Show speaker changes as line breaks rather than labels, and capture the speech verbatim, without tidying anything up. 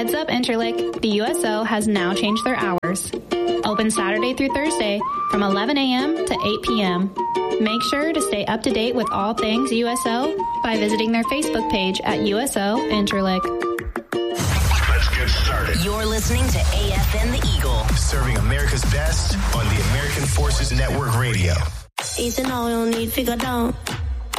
Heads up Interlick, the U S O has now changed their hours. Open Saturday through Thursday from eleven a.m. to eight p.m. Make sure to stay up to date with all things U S O by visiting their Facebook page at U S O Interlick.
Let's get started.
You're listening to A F N The Eagle,
serving America's best on the American Forces Network Radio.
Ethan, all we don't need figure down.